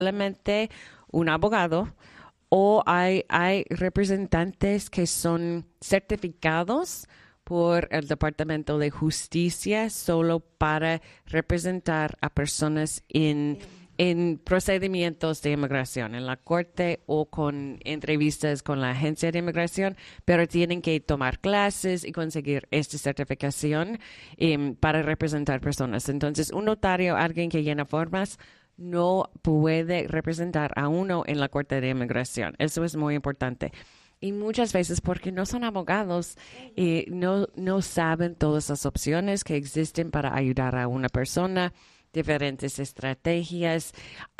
solamente un abogado o hay representantes que son certificados por el Departamento de Justicia solo para representar a personas en procedimientos de inmigración, en la corte o con entrevistas con la agencia de inmigración, pero tienen que tomar clases y conseguir esta certificación para representar personas. Entonces, un notario, alguien que llena formas, no puede representar a uno en la corte de inmigración. Eso es muy importante. Y muchas veces porque no son abogados, no saben todas las opciones que existen para ayudar a una persona, diferentes estrategias.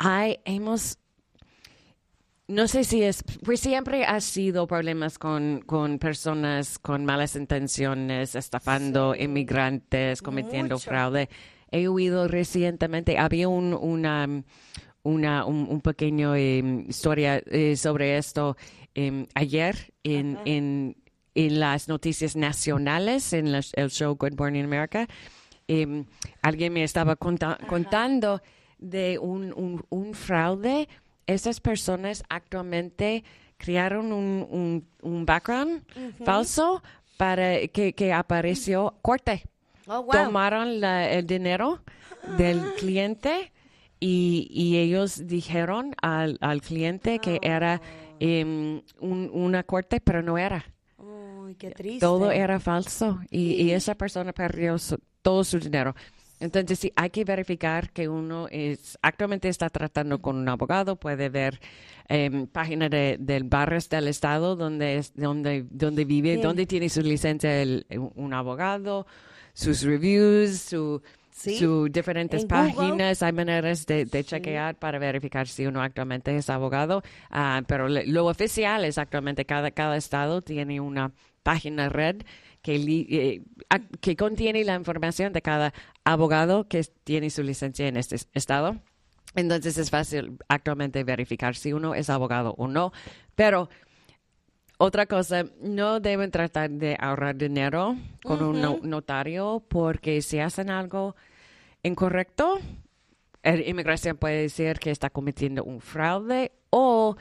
No sé si pues siempre ha sido problemas con personas con malas intenciones, estafando inmigrantes, cometiendo fraude. He oído recientemente, había un pequeño historia sobre esto ayer en las noticias nacionales, en el show Good Morning America. Alguien me estaba contando de un fraude. Esas personas actualmente crearon un background falso para que apareció corte. Oh, wow. Tomaron el dinero del cliente y ellos dijeron al cliente que era una corte, pero no era. Uy, qué triste. Todo era falso y esa persona perdió todo su dinero. Entonces, sí, hay que verificar que uno actualmente está tratando con un abogado. Puede ver página del barrios del estado donde vive, donde tiene su licencia un abogado, sus reviews, sus diferentes En páginas. Google. Hay maneras de chequear para verificar si uno actualmente es abogado. Pero lo oficial es actualmente cada estado tiene una página red que contiene la información de cada abogado que tiene su licencia en este estado. Entonces es fácil actualmente verificar si uno es abogado o no. Pero otra cosa, no deben tratar de ahorrar dinero con un notario porque si hacen algo incorrecto, la inmigración puede decir que está cometiendo un fraude o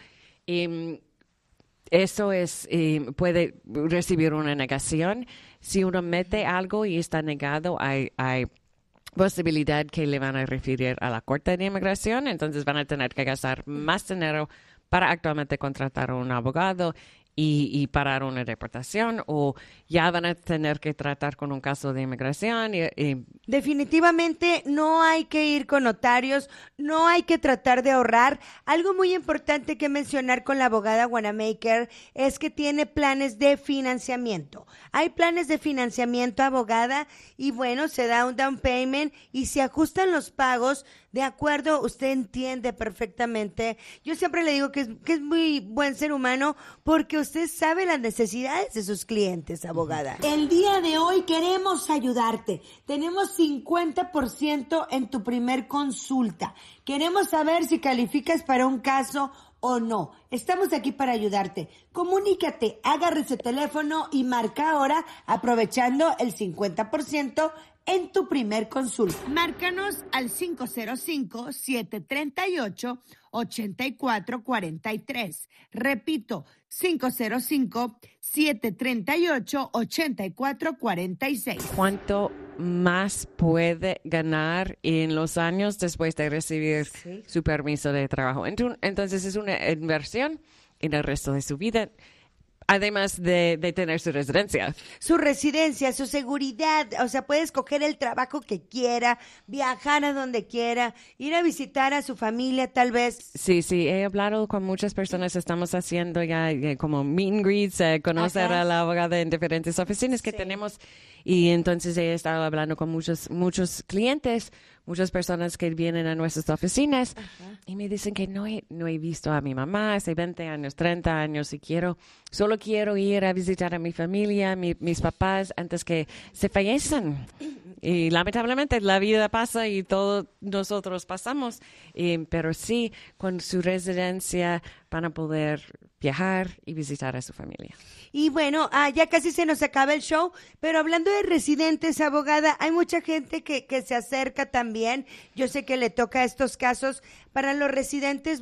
eso puede recibir una negación. Si uno mete algo y está negado, hay posibilidad que le van a referir a la Corte de Inmigración, entonces van a tener que gastar más dinero para actualmente contratar a un abogado y parar una deportación, o ya van a tener que tratar con un caso de inmigración. Definitivamente no hay que ir con notarios, no hay que tratar de ahorrar. Algo muy importante que mencionar con la abogada Wanamaker es que tiene planes de financiamiento. Hay planes de financiamiento, abogada, y bueno, se da un down payment y se ajustan los pagos. De acuerdo, usted entiende perfectamente. Yo siempre le digo que es muy buen ser humano porque usted sabe las necesidades de sus clientes, abogada. El día de hoy queremos ayudarte. Tenemos 50% en tu primer consulta. Queremos saber si calificas para un caso o no. Estamos aquí para ayudarte. Comunícate, agarre ese teléfono y marca ahora aprovechando el 50% en tu primer consulta. Márcanos al 505-738-8443. Repito, 505-738-8446. ¿Cuánto más puede ganar en los años después de recibir su permiso de trabajo? Entonces es una inversión en el resto de su vida, además de tener su residencia. Su residencia, su seguridad, o sea, puede escoger el trabajo que quiera, viajar a donde quiera, ir a visitar a su familia tal vez. Sí, he hablado con muchas personas, estamos haciendo ya como meet and greets, conocer a la abogada en diferentes oficinas que tenemos, y entonces he estado hablando con muchos clientes, muchas personas que vienen a nuestras oficinas y me dicen que no he visto a mi mamá hace 20 años, 30 años y solo quiero ir a visitar a mi familia, mis papás antes que se fallecen. Y lamentablemente la vida pasa y todos nosotros pasamos, pero sí, con su residencia van a poder viajar y visitar a su familia. Y bueno, ya casi se nos acaba el show, pero hablando de residentes, abogada, hay mucha gente que se acerca también. Yo sé que le toca estos casos para los residentes.